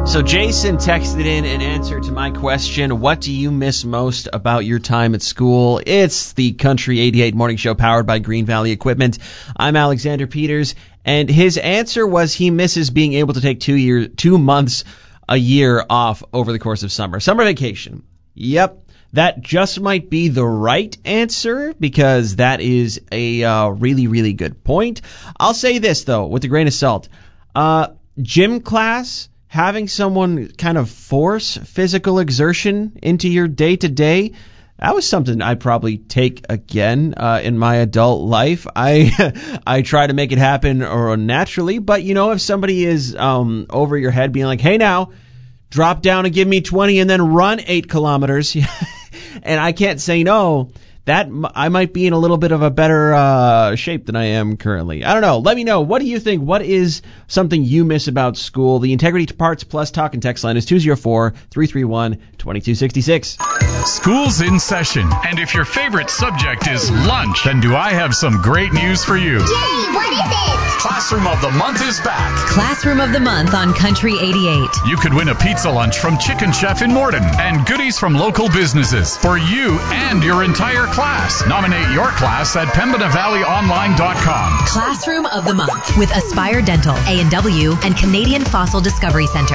So Jason texted in an answer to my question, what do you miss most about your time at school? It's the Country 88 Morning Show powered by Green Valley Equipment. I'm Alexander Peters, and his answer was he misses being able to take 2 months a year off over the course of summer. Summer vacation. Yep. That just might be the right answer because that is a really, really good point. I'll say this, though, with a grain of salt. Gym class, having someone kind of force physical exertion into your day-to-day, that was something I'd probably take again in my adult life. I try to make it happen naturally, but, if somebody is over your head being like, hey, now, drop down and give me 20 and then run 8 kilometers, and I can't say no, that I might be in a little bit of a better shape than I am currently. I don't know. Let me know. What do you think? What is something you miss about school? The Integrity Parts Plus talk and text line is 204-331-2266. School's in session, and if your favorite subject is lunch, then do I have some great news for you. Yay! What is it? Classroom of the Month is back. Classroom of the Month on Country 88. You could win a pizza lunch from Chicken Chef in Morden and goodies from local businesses for you and your entire class. Nominate your class at PembinaValleyOnline.com. Classroom of the Month with Aspire Dental, A&W, and Canadian Fossil Discovery Center.